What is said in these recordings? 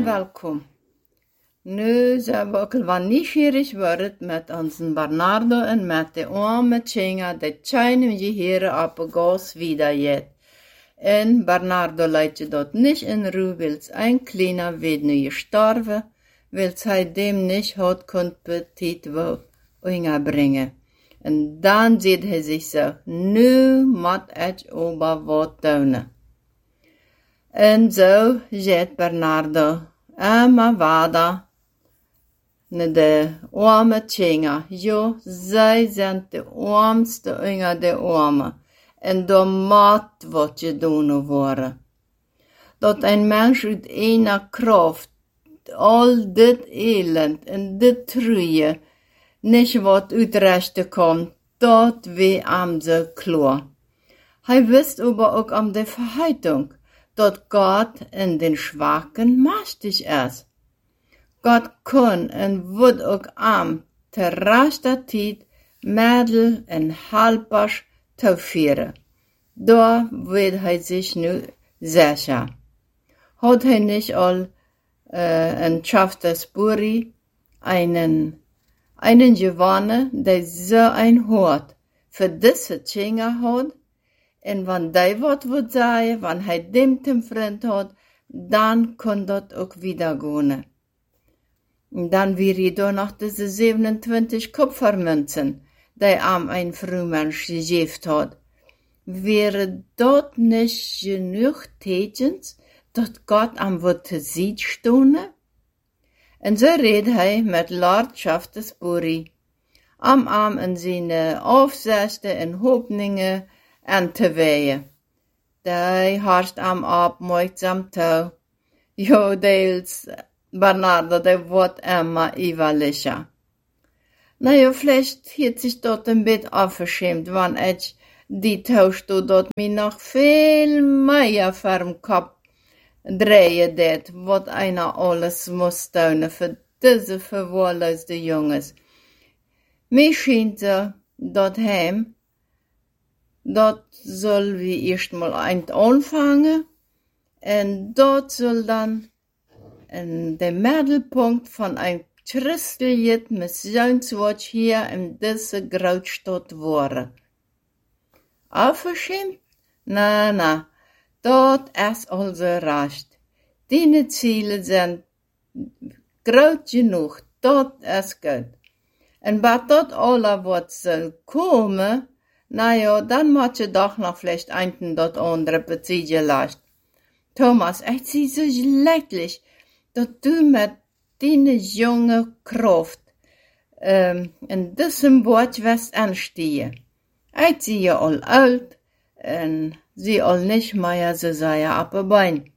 welkom. Nu zijn we ook wel nieuwsgierig geworden met onze Bernardo en met de arme Chinga, die keinem Gehirn op een gas wiederjet. En Bernardo leidt je dat niet in Ruhe, weil ein kleiner wird nu gestorven, weil hij dem nicht hat kunt petit wo bringen. En dan ziet hij zich zo, nu moet ik over wat doen. En zo gaat Bernardo maar verder naar de arme Chinga. Jo, zij zijn de armste onder de armen. En daar moet wat gedaan worden. Dat een mens uit ene kracht al dit elend en dit truie niet wat uitrechten komt, dat we am zo klar. Hij wist aber ook am de verheitung, dat God in den Schwachen machtig is. God kon en wordt ook am ter rechter tijd middel en helpers toevieren. Daar weet hij zich nu zeker. Had hij niet al in Shaftesbury einen gewonnen, der so ein Hort für diese Chinga hat, und wenn der wat wird sagen, wenn hij dem zum Freund hat, dann kann das auch wieder gehen. Und dann wäre da noch diese 27 Kupfermünzen, die am ein Frühmensch gegeben hat. Wäre dort nicht genug Tätens, dat Gott am wird zu sieht stone? Und so redet hij mit Lord Shaftesbury, am in seine Aufsätze en Hoffnungen an te weien. Die harst am aufmerksam toe. Jo, deels Bernardo, der wordt immer ehrlicher. Ja, vielleicht hat sich dort ein bisschen aufgeschämt, wenn ich die tauscht, dort mir noch viel mehr vom Kopf drehen det, wat einer alles muss tun für diese verwahrloste Jungs. Mir scheint so, dat heim, dat soll wir erstmal anfangen, und dort soll dann der Mittelpunkt von ein christliches Missionswort hier in dieser Großstadt worden. Aufgeschämt? Na. Dat is also recht. Die Ziele sind groot genoeg, dat is goed. En bij dat alle wat soll komen, dan moet je doch nog vielleicht einen dat andere beziehen lassen. Thomas, ich zie so leidlich, dat du mit deine junge Kraft in diesem Wort wirst anstehen. Ich zie je al alt, en sie all nicht mehr so sehr abbein.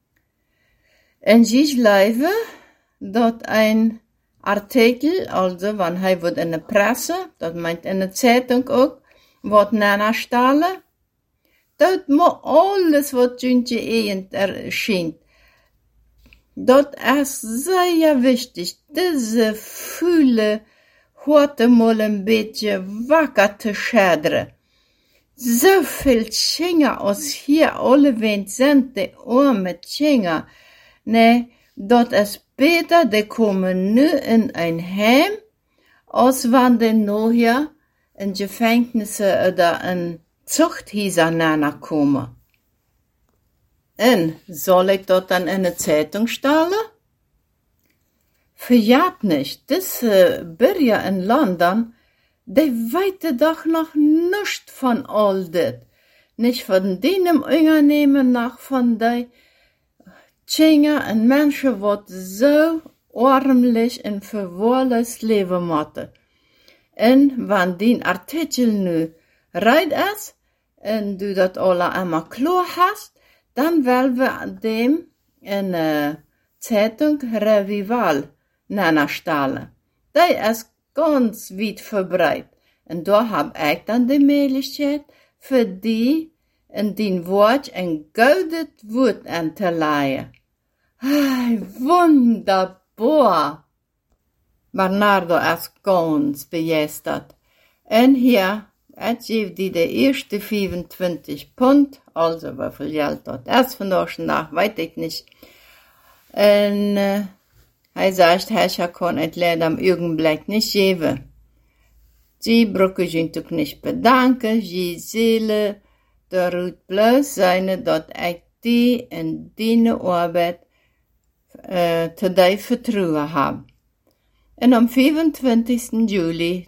En ich lebe dort ein Artikel, also wenn hij wird in der Presse, dat meint in der Zeitung auch, wat nana stellen, dat mo alles wat juntje eend erscheint. Dat is sehr wichtig, diese Fühle heute mal ein bisschen wacker zu schädern. So viel Chinga aus hier alle wen sind, die arme Chinga. Nee, dat is beter, die kommen nu in ein Heim, als wenn die nachher in Gefängnisse oder in Zuchthäuser nana kommen. Und soll ich dort dann in eine Zeitung stellen? Verjagt nicht, diese Bürger in London, die weite doch noch nicht von all dit. Nicht von deinem Unternehmen, noch von die Chinga und Menschen, wat so armlich und verwahrlos leben müssen. Und wenn dein Artikel nu reit ist, und du das alle einmal klar hast, dann wollen wir dem in Zeitung Revival stellen. Die ist ganz weit verbreitet. Und da hab ich dann die Möglichkeit, für die in den Wort ein goldes Wort anzuleihen. Wunderbar! Bernardo ist ganz begeistert. Und hier, ich gebe dir die ersten 25 Pfund, also wie viel Geld das ist von der Nacht, weiß ich nicht. En hij sagt, hij kon het leid am Augenblick nicht geben. Sie brauchen sich doch nicht bedanken, sie Seele, der ruht bloß seine, dat ik die en die Arbeit te die vertrouwen heb. En am 25. Juli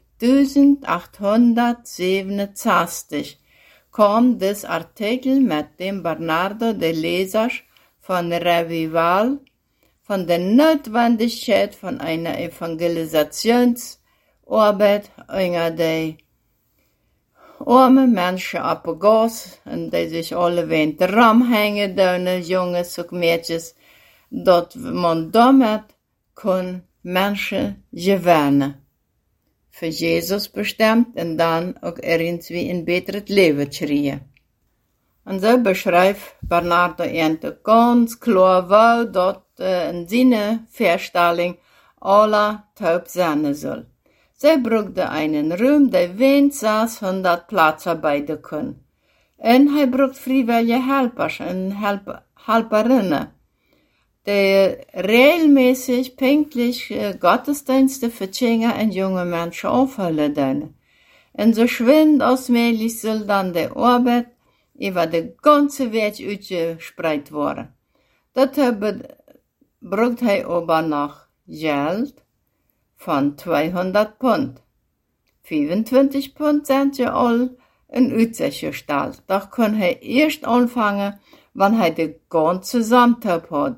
1867 kam das Artikel mit dem Bernardo de Lesers von Revival, von der Notwendigkeit von einer Evangelisationsarbeit unter die arme Menschen abgegossen, und die sich alle während der Raum hängen, die Jungs und Mädchen, dat man damit kann Menschen gewinnen. Für Jesus bestimmt und dann auch irgendwie ein besseres Leben schreien. Und so beschreibt Bernardo ganz klar, wo dort in seiner Vorstellung aller taub sein soll. Sie brauchte einen Raum, der wenigstens 600 Plätze beide können. Und er braucht freiwillige Helfer und Helferinnen, die regelmäßig pünktlich Gottesdienste für Kinder und junge Menschen aufhalten. Und so schwind als möglich soll dann die Arbeit über die ganze Welt ausgespreid worden. Dazu braucht er aber noch Geld von 200 Pfund. 25 Pfund sind ja all in Aussicht gestellt. Doch kann er erst anfangen, wenn er die ganze Zusammenhalt hat.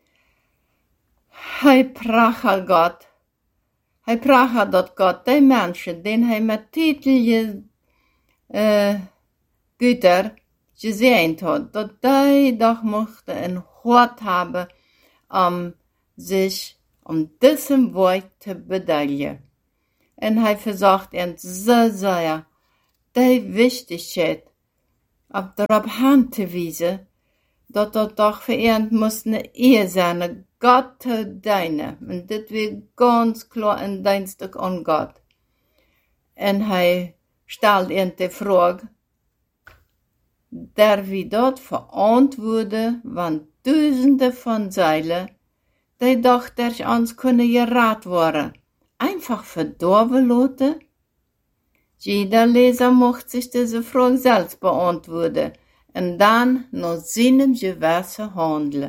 Hij prachelt Gott. Hij prachelt dat Gott die Menschen, den hij met Titel Güter gesehen hat, dat die doch mochten ein Hort haben, sich diesem Wort zu bedanken. Und hij versagt ihn so sehr, die Wichtigkeit, darauf hinzuweisen, dass das doch für ihn muss eine Ehe sein, Gott zu dienen. Und das wird ganz klar ein Dienst an Gott. Und er stellt ihn die Frage, der wir dort verantworten, wenn Tausende von Seilen, die doch durch uns können gerat worden, einfach verdorben lassen? Jeder Leser macht sich diese Frage selbst beantworten und dann nach seinem Gewissen handeln.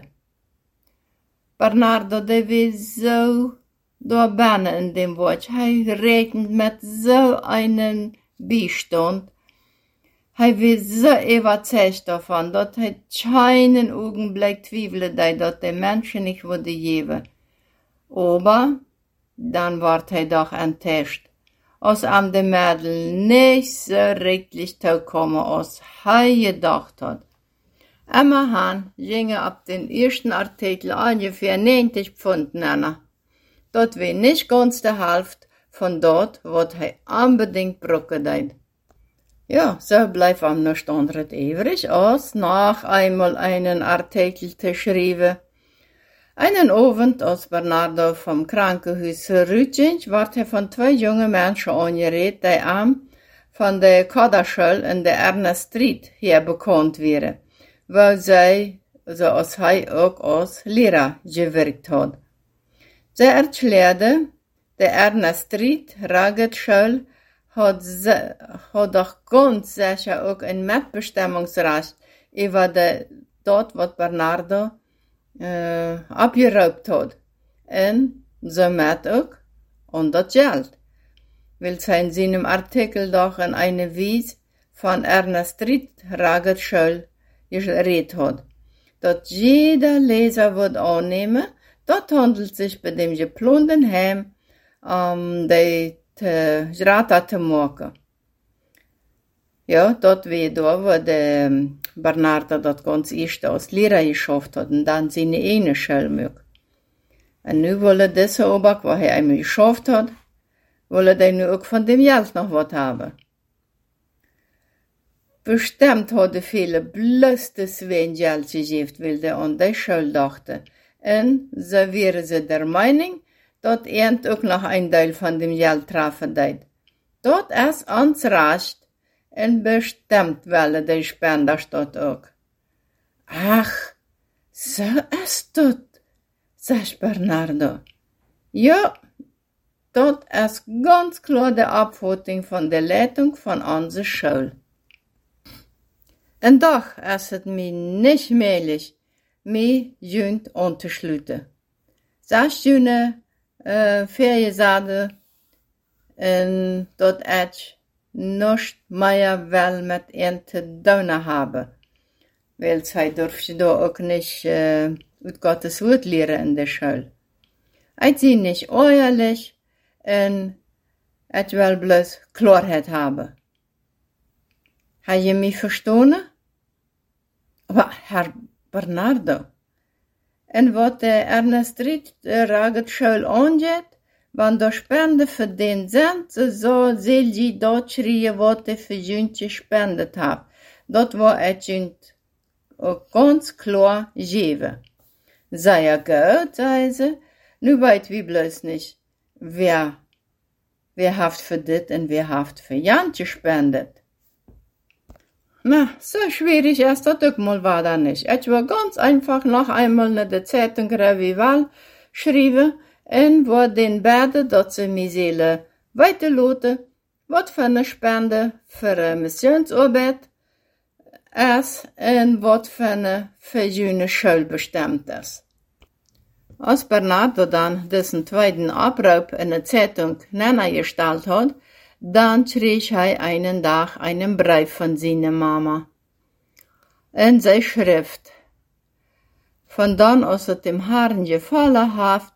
Bernardo, der will so da bannen in dem Wort. Er rechnet mit so einem Beistand. Er will so überzeugt davon, dass er keinen Augenblick zweifelt, dass die Menschen nicht würde geben. Aber dann wird er doch enttäuscht, als ihm die Mädel nicht so richtig zukommen, als er gedacht hat. Immerhin gingen ab den ersten Artikel ungefähr 90 Pfund nennen. Das war nicht ganz die Hälfte von dort, was er unbedingt brauchen hat. Ja, so bleibt ihm nichts anderes übrig, als noch einmal einen Artikel zu schreiben. Einen Abend, als Bernardo vom Krankenhaus zurückging, wurde er von 2 jungen Menschen angeredet, die ihm von der Kaderschule in der Ernest Street hier bekannt wären, wo sie, so als er auch als Lehrer gewirkt hat. Sie erklärte, der Ernest Street Ragetschule hat doch ganz sicher auch ein Mitbestimmungsrecht über dort, was Bernardo abgeraubt hat. Und somit auch und das Geld. Weil sie in seinem Artikel doch in eine Weise von Ernest Street Ragetschule geredet hat. Dass jeder Leser wird annehmen, dort handelt sich bei dem geplanten Heim, die Grata zu machen. Ja, dort wie da, wo der Bernardo das ganz erste als Lehrer geschafft hat und dann seine eine Schule mögt. Und nun wolle dieser Oberg, was er einmal geschafft hat, wolle der nun auch von dem Geld noch was haben. Bestimmt hatte viele bloß deswegen Geld gegeben, weil der an die Schule dachte. Und so wäre sie der Meinung, dass er auch noch ein Teil von dem Geld treffen wird. Dort ist uns recht und bestimmt wollen die Spender dort auch. Ach, so ist das. sagt Bernardo. Ja, dat is ganz klar de opvatting van de Leitung van onze Schule. En doch is het mir nicht möglich, mich jüngst anzuschließen. 6 Juni Ferienzade en dat ich nicht mehr wel mit ihnen zu tun habe. Weil zij durfte da auch nicht uit Gottes Wort lehren in der Schule. Ich sie nicht ehrlich en ich will bloß Klarheit haben. Heb je mich verstanden? Aber Herr Bernardo, en wat de Ernest Riet raget Schule angeht, wenn da Spenden verdient sind, so soll je dort schreien, was de für jünt gespendet habt. Dat war et jünt auch ganz klar geben. Sei ja gut, sei sie, nu weit wie bloß nicht, wer haft für dit und wer haft für Jant gespendet. Na, so schwierig ist das auch mal war da nicht. Ich war ganz einfach noch einmal in der Zeitung Revival schreiben und wo den beiden, dass sie mir Seele weiterlassen, was für eine Spende für eine Missionsarbeit ist und was für eine jüngere Schule bestimmt ist. Als Bernardo dann diesen zweiten Abruf in der Zeitung gestellt hat, dann schrieb er einen Tag einen Brief von seiner Mama. In seiner Schrift. Von dann aus es dem Herrn gefallen hat,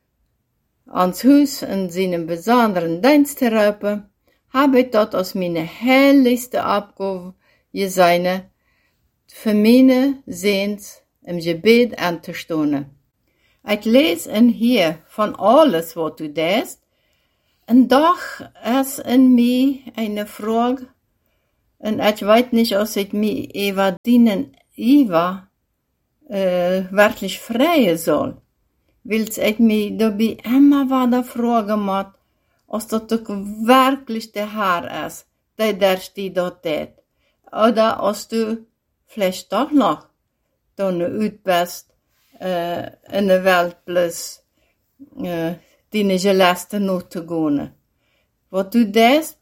ans Haus in seinem besonderen Dienst herupen, habe ich dort aus meiner heiligsten Abgabe gesehen, für meine Sehns im Gebet anzustehen. Ich lese in hier von alles, was du denkst, und doch ist in mir eine Frage, und ich weiß nicht, ob ich mich über dienen wirklich freien soll. Weil ich mich dabei immer wieder fragen muss, ob das doch wirklich der Herr ist, der steht dort tät. Oder ob du vielleicht doch noch dann uit bist, in der Welt bloß, deine Gelasten noch zu gehen. Was du das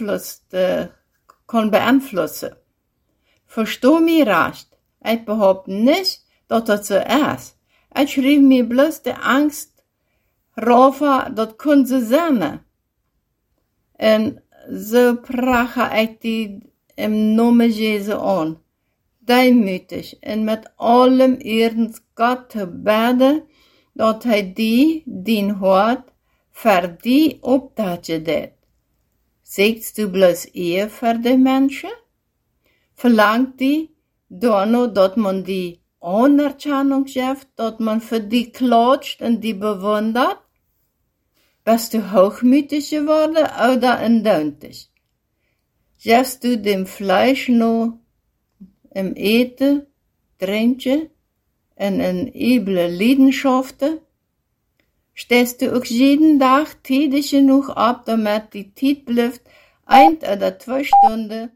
kann beeinflussen. Versteh mich recht. Ich behaupte nicht, dass das so ist. Ich schrieb mir bloß die Angst rauf, das kann sie sein. Und so prache ich die im Namen Jesu an. Demütig und mit allem Ernst Gott zu beten, dass die hat, für die Obdachje det. Sagst du bloß eher für die Menschen? Verlangt die noch, dass man die Anerkennung gibt, dass man für die klatscht und die bewundert? Bist du hochmütig geworden oder endündig? Gibst du dem Fleisch noch im Eten, Trinken und in üble Leidenschaften? Stehst du auch jeden Tag tätig genug ab, damit die Zeit bleibt, 1 oder 2 Stunden?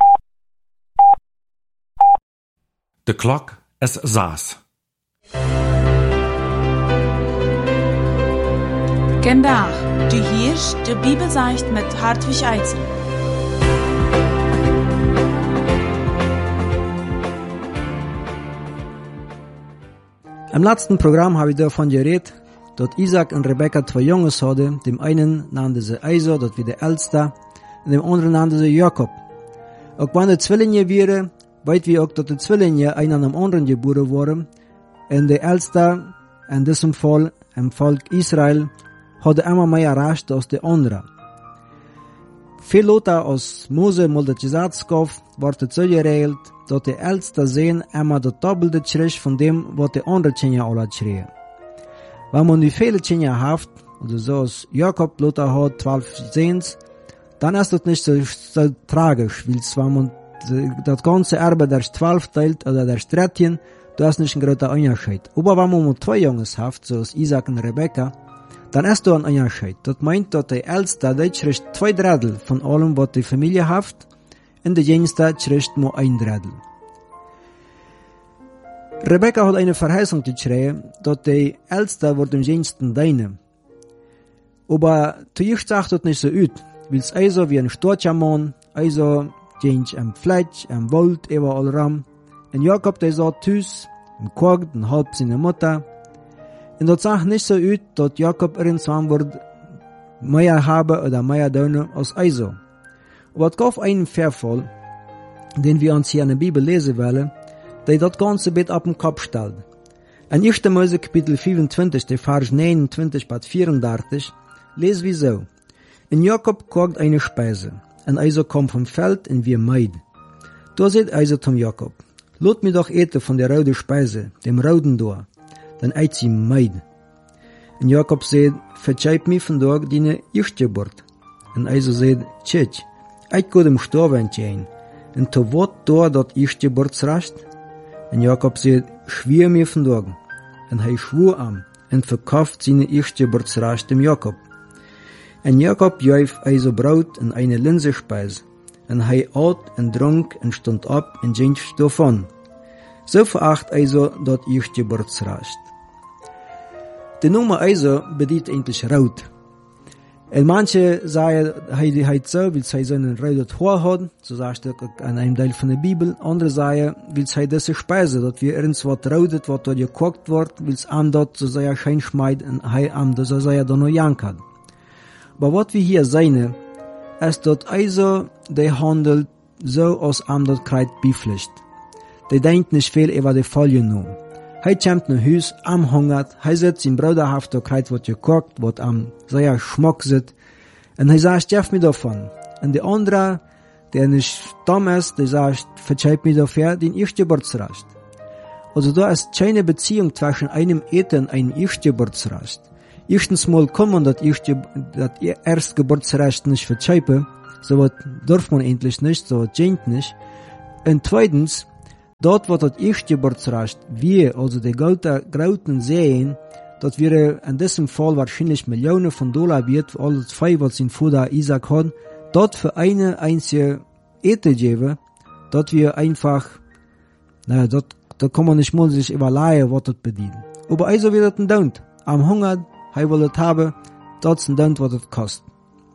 De klok is 6. Gendag, du hierst de Bibelseicht mit Hartwig Eisen. Im letzten Programm habe ich davon geredet, dass Isaac und Rebekka 2 Jungs hadden. Dem einen nannte sie Esau, das wie der Älteste, und dem anderen nannte sie Jakob. Auch wenn die Zwillinge wären, weit wie auch, dass die Zwillinge einer am anderen geboren waren, und der Älteste, in diesem Fall, im Volk Israel, hatte immer mehr Recht als der andere. Viel lauter als Mose mal das Gesetz gab, wurde so geregelt, dass der Älteste sehen immer das Doppelte schrieb von dem, was der andere Kinder alle schrien. Wenn man die viele Kinder hat, also so als Jakob Luther hat 12 Sehns, dann ist das nicht so tragisch, weil wenn man das ganze Erbe der 12 teilt oder der 13, da ist nicht ein großer Unterschied. Aber wenn man 2 Jungs hat, so als Isaac und Rebekka, dann ist da ein Unterschied. Das meint, dass der Älteste, der schrift 2 Drittel von allem, was die Familie hat, und der Jüngste schrift nur 1 Drittel. Rebecca hat eine Verheißung geschrieben, dass die Älteste wird im jüngsten deine. Aber zuerst sagt das nicht so ut, weil es also wie ein Storchamann, also jens am Fleisch, am Wald, überall ram. Und Jakob, der sagt tüß, im Korg, und halb seine Mutter. Und das sagt nicht so ut, dass Jakob irgendwann wird mehr haben oder mehr tun als also. Aber es gab einen Verfall, den wir uns hier in der Bibel lesen wollen, der das ganze Bild auf den Kopf stellt. In 1. Mose Kapitel 25, der Vers 29 bis 34, lesen wir so. Und Jakob kocht eine Speise, und also kommt vom Feld und wir Meid. Da sagt also zum Jakob, lot mir doch eten von der roten Speise, dem roten da, dann eit sie Meid. Und Jakob sagt, verzeih mir von dort deine Erstgeburt. Und also sagt, tschitsch, eit go dem Storwentje ein, und to wat da dat Erstgeburtsrecht? Und Jakob sagt, schwör mir von dort. Und er schwur am, und verkauft seine Erstgeburtsrecht dem Jakob. Und Jakob jäuf also Brot und eine Linsespeise, und er at und trank und stund ab und ging davon. So veracht also dat Erstgeburtsrecht. Die Nummer also bedeutet eigentlich Rot. Und manche sagen, er hat so, weil er so einen roten Haar hat, so sagt er an einem Teil von der Bibel. Andere sagen, weil er diese Speise, dass wir irgendwas rotet, was dort gekocht wird, weil es am dort so sehr schön schmeidt und er am so sehr da noch jankert. Aber was wir hier sehen, ist, dass also der handelt so, als am dort kreit Beipflicht. Der denkt nicht viel über die Folie nur. Er kommt nach Haus, am hungert, er sitzt im bruderhaften Kreid, was gekocht, was am sehr Schmuck sitzt, und er sagt, geef mir davon. Und der andere, der nicht dumm ist, der sagt, verzeih mir dafür den Erstgeburtsrecht. Also da ist keine Beziehung zwischen einem Eten und einem Erstgeburtsrecht. Erstens mal kann man das Erstgeburtsrecht nicht verzeihpen, so was darf man endlich nicht, so was geht nicht. Und zweitens, dort wird das Erstgeburtsrecht, wir, also die Grauten sehen, dass wir in diesem Fall wahrscheinlich Millionen von Dollar wird, für alles Fei, was sein Vater Isaac hat, dort für eine einzige Ete geben, dort wir einfach, dort kann man nicht mal sich überlegen, was das bedient. Aber also wird das ein am Hunger, er will das haben, dort ist ein was das kostet.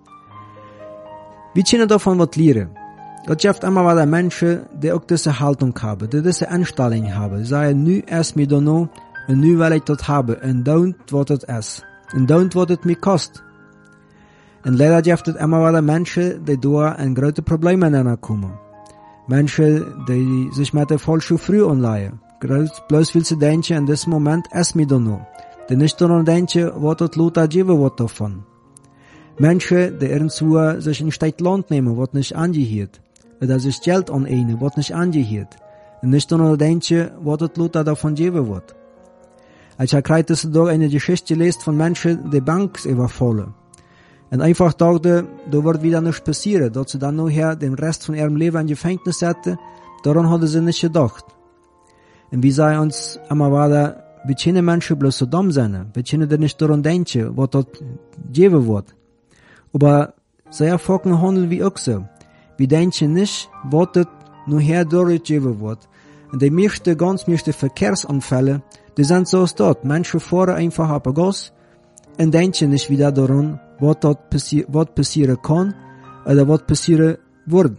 Wir können davon was lernen. Das gibt immer wieder Menschen, die auch diese Haltung haben, die diese Einstellung haben. Sie sagen, nu ess mir da noch, und nu will ich das haben, und don't, was das ist. Und don't, was das mir kostet. Und leider gibt es immer wieder Menschen, die da ein großes Problem miteinander kommen. Menschen, die sich mit der falschen Früh anleihen. Bloß will sie denken, in diesem Moment ess mir da noch. Die nicht daran denken, was das Lothar geben wird davon. Menschen, die irgendwo sich in Stadt Land nehmen, was nicht angehört. Oder sich Geld annehmen, was nicht angehört. Und nicht daran denken, was das Lothar davon geben wird. Ich habe gerade da eine Geschichte gelesen von Menschen, die Banks überfallen. Und einfach dachte, da wird wieder nichts passieren, dass sie dann nachher den Rest von ihrem Leben in Gefängnis hätten, daran hatten sie nicht gedacht. Und wie sei uns immer weiter, wir können Menschen bloß so dumm sein, wir können nicht daran denken, was das geben wird. Aber sehr fucking handeln wie auch so. Wir denken nicht, was das nachher durchgegeben wird. Und die meisten Verkehrsunfälle, die sind so dort. Menschen fahren einfach auf den Gas und denken nicht wieder daran, was dort passieren kann oder was passieren wird.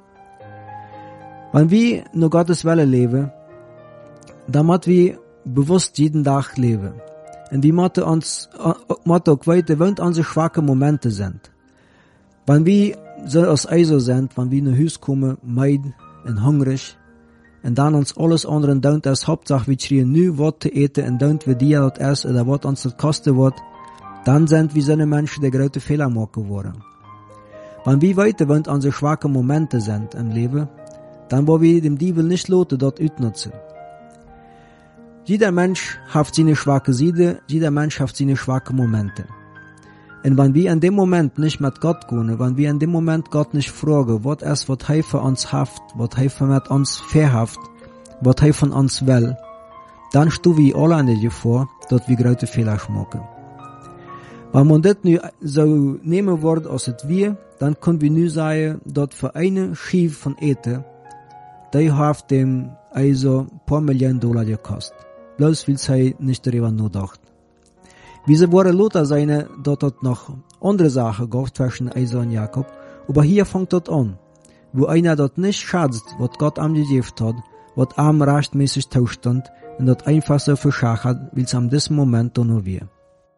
Wenn wir nur Gottes Wille leben, dann müssen wir bewusst jeden Tag leben. Und wir müssen auch weiter, wenn unsere schwachen Momente sind. Wenn wir so als Eiser sind, wenn wir nach Hause kommen, meid und hungrig, und dann uns alles andere deunt als Hauptsache, wir schreien nu was zu eten und deunt wir dir das erst oder was uns das kosten wird, dann sind wir so eine Menschen, die große Fehler machen wollen. Wenn wir weiter, wenn unsere schwachen Momente sind im Leben, dann wollen wir dem Diebel nicht loten, dort utnutzen. Jeder Mensch hat seine schwache Seite, jeder Mensch hat seine schwachen Momente. Und wenn wir in dem Moment nicht mit Gott gehen, wenn wir in dem Moment Gott nicht fragen, was ist, was er für uns haft, was er mit uns verhaft, was er von uns will, dann stehen wir alle in der Gefahr, dass wir große Fehler machen. Wenn man das nicht so nehmen wird, als es wir, dann können wir nur sagen, dass für eine Schiff von Ete, die hat dem also paar Millionen Dollar gekostet. Bloß weil sie nicht darüber nachdacht. Wie sie waren Lothar seine, dort noch andere Sachen gab zwischen Esau und Jakob, aber hier fängt dort an, wo einer dort nicht schätzt, was Gott ihm gegeben hat, was ihm rechtmäßig zustand und dort einfach so verschachert, weil es am diesem Moment noch wir.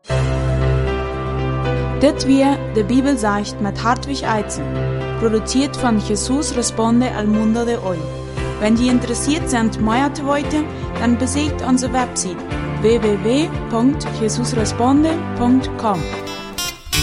Dit weer de Bibel sagt mit Hartwig Eizen, produziert von Jesus Responde al Mundo de Hoy. Wenn die interessiert sind, mehr zu heute, dann besucht unsere Website www.jesusresponde.com.